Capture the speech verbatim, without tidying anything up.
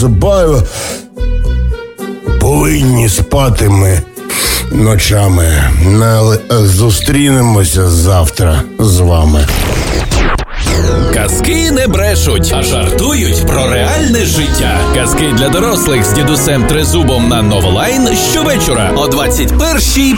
засипаю. Повинні спати ми ночами. Але зустрінемося завтра з вами. Казки не брешуть, а жартують про реальне життя. Казки для дорослих з дідусем Трезубом на Новолайн щовечора о двадцять першій.